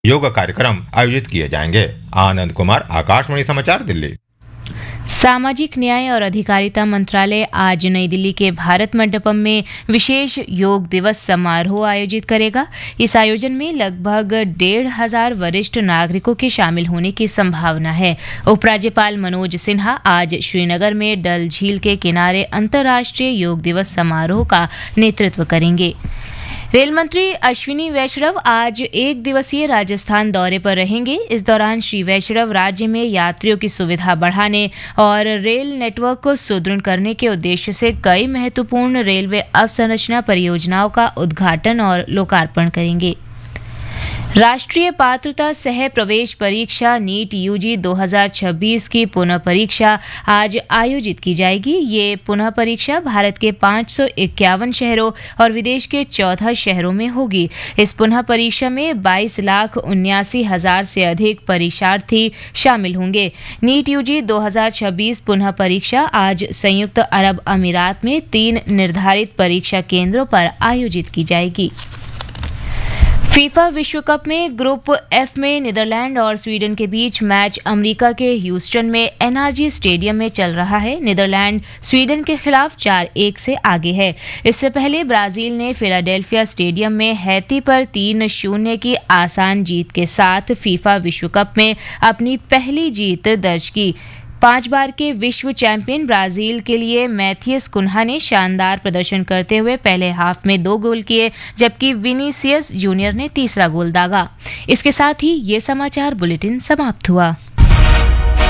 योग कार्यक्रम आयोजित किए जाएंगे। आनंद कुमार, आकाशवाणी समाचार, दिल्ली। सामाजिक न्याय और अधिकारिता मंत्रालय आज नई दिल्ली के भारत मंडपम में विशेष योग दिवस समारोह आयोजित करेगा। इस आयोजन में लगभग 1,500 वरिष्ठ नागरिकों के शामिल होने की संभावना है। उपराज्यपाल मनोज सिन्हा आज श्रीनगर में डल झील के किनारे अंतर्राष्ट्रीय योग दिवस समारोह का नेतृत्व करेंगे। रेल मंत्री अश्विनी वैष्णव आज एक दिवसीय राजस्थान दौरे पर रहेंगे। इस दौरान श्री वैष्णव राज्य में यात्रियों की सुविधा बढ़ाने और रेल नेटवर्क को सुदृढ़ करने के उद्देश्य से कई महत्वपूर्ण रेलवे अवसंरचना परियोजनाओं का उद्घाटन और लोकार्पण करेंगे। राष्ट्रीय पात्रता सह प्रवेश परीक्षा नीट यूजी 2026 की पुनः परीक्षा आज आयोजित की जाएगी। ये पुनः परीक्षा भारत के 551 शहरों और विदेश के 14 शहरों में होगी। इस पुनः परीक्षा में 22,79,000 से अधिक परीक्षार्थी शामिल होंगे। नीट यूजी 2026 पुनः परीक्षा आज संयुक्त अरब अमीरात में 3 निर्धारित परीक्षा केंद्रों पर आयोजित की जाएगी। फीफा विश्व कप में ग्रुप एफ में नीदरलैंड और स्वीडन के बीच मैच अमेरिका के ह्यूस्टन में एनआरजी स्टेडियम में चल रहा है। नीदरलैंड स्वीडन के खिलाफ 4-1 से आगे है। इससे पहले ब्राजील ने फिलाडेल्फिया स्टेडियम में हैती पर 3-0 की आसान जीत के साथ फीफा विश्व कप में अपनी पहली जीत दर्ज की। 5 बार के विश्व चैंपियन ब्राजील के लिए मैथियस कुन्हा ने शानदार प्रदर्शन करते हुए पहले हाफ में 2 गोल किए, जबकि विनीसियस जूनियर ने तीसरा गोल दागा। इसके साथ ही ये समाचार बुलेटिन समाप्त हुआ।